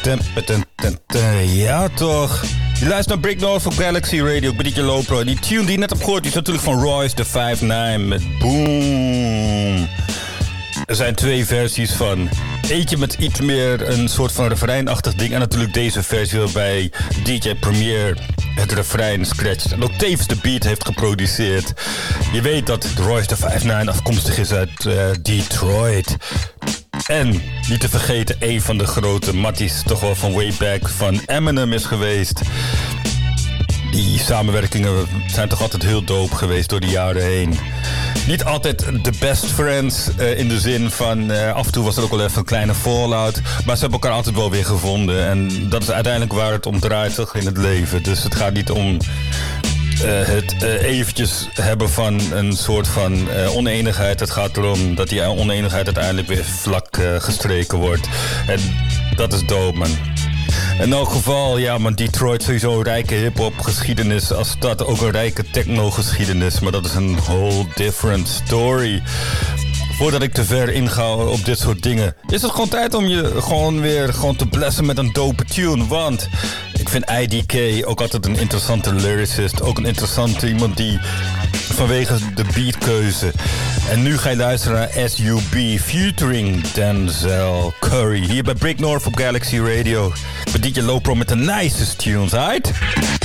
Ja toch. Je luistert naar Break North op Galaxy Radio. Ik ben DJ Lopro. Die tune die je net hebt gehoord is natuurlijk van Royce the 5'9 met Boom. Er zijn twee versies van. Eentje met iets meer een soort van refreinachtig ding. En natuurlijk deze versie waarbij DJ Premier het refrein scratcht. En ook tevens de beat heeft geproduceerd. Je weet dat Royce the 5'9 afkomstig is uit Detroit. En niet te vergeten, een van de grote matties, toch wel van way back, van Eminem is geweest. Die samenwerkingen zijn toch altijd heel dope geweest door de jaren heen. Niet altijd de best friends in de zin van af en toe was er ook wel even een kleine fallout. Maar ze hebben elkaar altijd wel weer gevonden. En dat is uiteindelijk waar het om draait toch in het leven. Dus het gaat niet om het eventjes hebben van een soort van oneenigheid. Het gaat erom dat die oneenigheid uiteindelijk weer vlak gestreken wordt. En dat is dope, man. In elk geval, ja, man, Detroit sowieso een rijke hip-hop geschiedenis als stad. Ook een rijke techno geschiedenis, maar dat is een whole different story. Voordat ik te ver inga op dit soort dingen, is het gewoon tijd om je gewoon weer te blessen met een dope tune. Want ik vind IDK ook altijd een interessante lyricist. Ook een interessante iemand die vanwege de beatkeuze. En nu ga je luisteren naar SUB featuring Denzel Curry. Hier bij Break North op Galaxy Radio. Ik ben DJ Lopro met de nicest tunes, right?